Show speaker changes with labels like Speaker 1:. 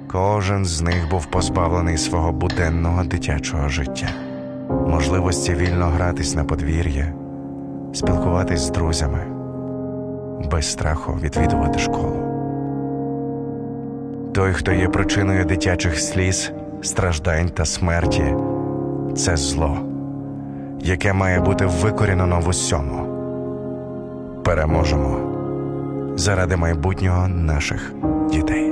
Speaker 1: Кожен з них був позбавлений свого буденного дитячого життя, можливості вільно гратись на подвір'ї, спілкуватись з друзями, без страху відвідувати школу. Той, хто є причиною дитячих сліз, страждань та смерті – це зло, яке має бути викорінено в усьому. Переможемо заради майбутнього наших дітей.